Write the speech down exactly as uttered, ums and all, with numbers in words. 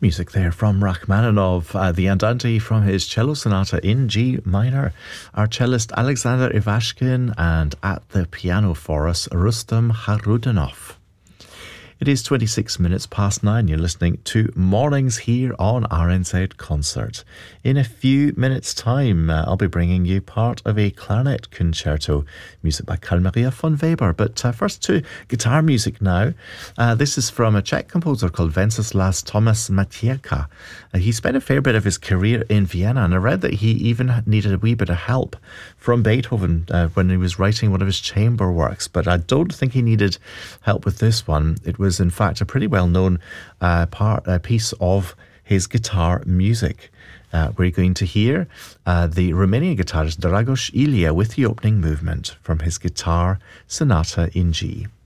Music there from Rachmaninoff, uh, the Andante from his cello sonata in G minor. Our cellist Alexander Ivashkin, and at the piano for us, Rustam Harudanov. It is twenty-six minutes past nine. You're listening to Mornings here on R N Z Concert. In a few minutes' time, uh, I'll be bringing you part of a clarinet concerto, music by Carl Maria von Weber. But uh, first to guitar music now. Uh, this is from a Czech composer called Venceslas Tomas Matějka. Uh, he spent a fair bit of his career in Vienna, and I read that he even needed a wee bit of help from Beethoven uh, when he was writing one of his chamber works. But I don't think he needed help with this one. It was in fact a pretty well-known uh, part uh, piece of his guitar music. Uh, we're going to hear uh, the Romanian guitarist Dragoș Ilie with the opening movement from his guitar sonata in G.